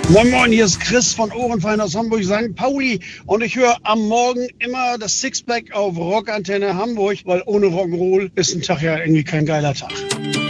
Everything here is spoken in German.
Moin Moin, hier ist Chris von Ohrenfein aus Hamburg, St. Pauli. Und ich höre am Morgen immer das Sixpack auf Rockantenne Hamburg, weil ohne Rock'n'Roll ist ein Tag ja irgendwie kein geiler Tag.